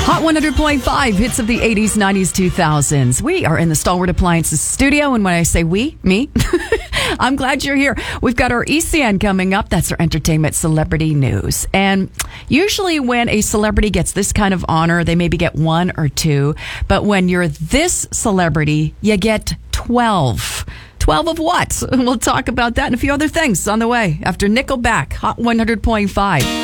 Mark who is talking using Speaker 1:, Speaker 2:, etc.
Speaker 1: Hot 100.5 hits of the 80s, 90s, 2000s. We are in the Stalwart Appliances studio, and when I say we, me, I'm glad you're here. We've got our ECN coming up. That's our entertainment celebrity news. And usually when a celebrity gets this kind of honor, they maybe get one or two. But when you're this celebrity, you get 12. 12 of what? We'll talk about that and a few other things on the way after Nickelback, Hot 100.5.